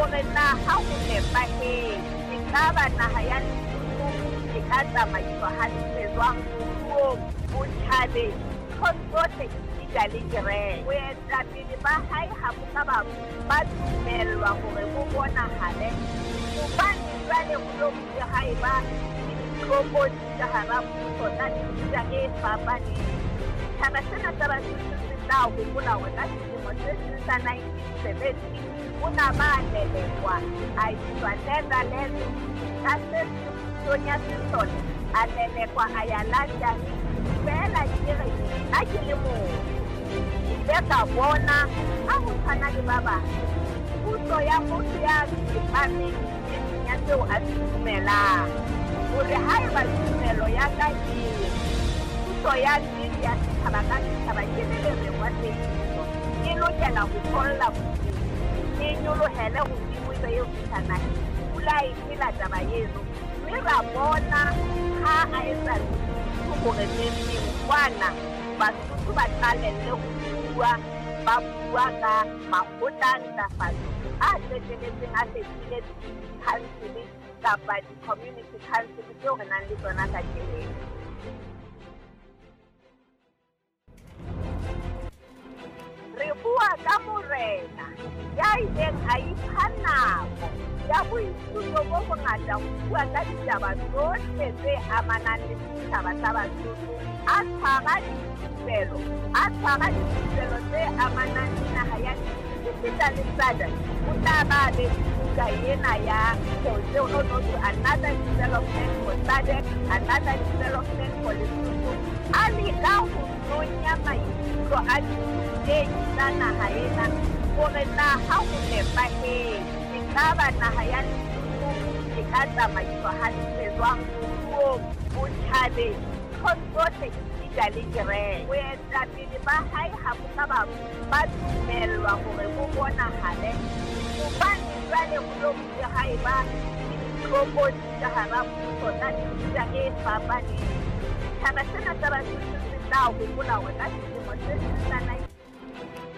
hore na ha ho nepahetse ekaba naha ya Lesotho e ka tsamaiswa hantle jwang moruong, botjhabeng, tsohle esita le kereke. Boetapele ba hae ha bo ka ba dumellwa hore bo bonahale, hobane jwale ho lo bile haeba ditlokotsi ka hara puso tsa mefuta e fapaneng. Setjhaba sena sa Basotho se tla hopola hore ka selemo se seng sa 1970 o na ba lelekwa a iswa Netherlands ka se Sonia Sisson a lelekwa a ya London. Feela ke re ha ke le moo ke ile ka bona ha ho tshwana le ba bang puso ya motho ya tsepameng ya tseo a se dumelang, hore haeba tumelo ya ka puso ya nnete ya setjhaba ka setjhaba ke le lerengwa tsebiso, e lokela ho tholla boteng, e nyolohele hodimo ebe eo setjhanang pula e phela taba eno. Mme ra bona ha a etsa hore neng kwana Basotho ba qalelle ho bua, ba bua ka makgotla a ntlafatso a qeteletseng a fetile di-council kapa di-community council tseo re nang le tsona ka keleng. Re bua ka morena ya ileng a ipha nako ya boithuto bo bongata ho bua ka ditaba tsohle tse amanang le setjhaba sa Basotho, a tshwara dithupelo tse amanang le naha ya esita le SADC. O tla ba le buka ena ya Another Development for SADC, Another Development for Lesotho, a leka ho nonya maikutlo a diteng tsa naha ena hore na ha ho nepahetse ekaba naha ya Lesotho e ka tsamaiswa hantle jwang moruong, botjhabeng, tsohle esita le kereke. Boetapele ba hae ha bo ka ba dumellwa hore bo bonahale, hobane jwale ho lo bile haeba ditlokotsi ka hara puso tsa mefuta e fapaneng. Setjhaba sena sa Basotho se tla hopola hore ka selemo se seng sa